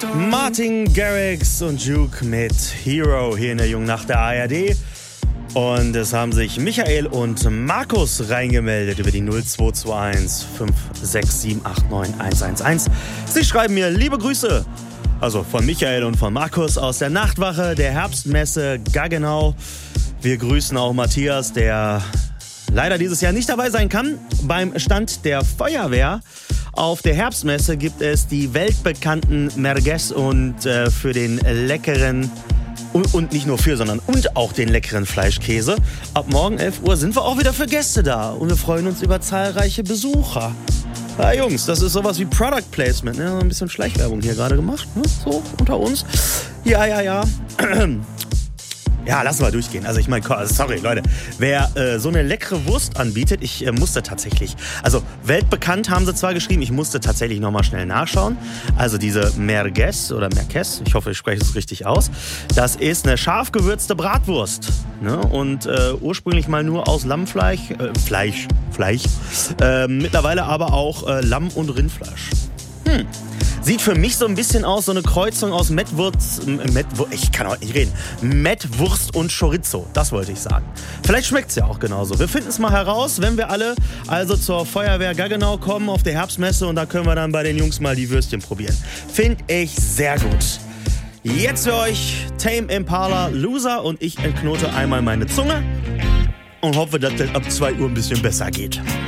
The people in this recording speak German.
Martin Garrix und Juke mit Hero hier in der Jungen Nacht der ARD. Und es haben sich Michael und Markus reingemeldet über die 0221 56789 Sie schreiben mir liebe Grüße, also von Michael und von Markus aus der Nachtwache der Herbstmesse Gaggenau. Wir grüßen auch Matthias, der leider dieses Jahr nicht dabei sein kann. Beim Stand der Feuerwehr auf der Herbstmesse gibt es die weltbekannten Merguez und für den leckeren und nicht nur für, sondern und auch den leckeren Fleischkäse. Ab morgen 11 Uhr sind wir auch wieder für Gäste da und wir freuen uns über zahlreiche Besucher. Ja, Jungs, das ist sowas wie Product Placement, ne? Ein bisschen Schleichwerbung hier gerade gemacht, ne? So unter uns. Ja. Ja, lassen wir durchgehen. Also ich meine, sorry Leute, wer so eine leckere Wurst anbietet, ich musste tatsächlich, also weltbekannt haben sie zwar geschrieben, ich musste tatsächlich nochmal schnell nachschauen. Also diese Merguez oder Merguez, ich hoffe, ich spreche es richtig aus, das ist eine scharf gewürzte Bratwurst, ne? Und ursprünglich mal nur aus Lammfleisch, Fleisch, mittlerweile aber auch Lamm- und Rindfleisch. Sieht für mich so ein bisschen aus, so eine Kreuzung aus Mettwurst und Chorizo, das wollte ich sagen. Vielleicht schmeckt es ja auch genauso. Wir finden es mal heraus, wenn wir alle also zur Feuerwehr Gaggenau kommen auf der Herbstmesse und da können wir dann bei den Jungs mal die Würstchen probieren. Finde ich sehr gut. Jetzt für euch Tame Impala Loser und ich entknote einmal meine Zunge und hoffe, dass das ab 2 Uhr ein bisschen besser geht.